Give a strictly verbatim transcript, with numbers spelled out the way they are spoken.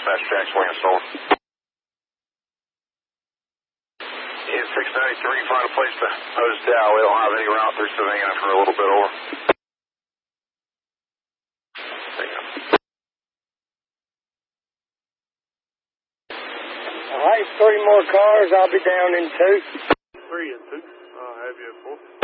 dispatch, Jackson Williams, Solar. In six ninety-three, find a place to post out. We don't have any route through Savannah for a little bit, over. All right, three more cars. I'll be down in two. Three and two. I'll have you at four.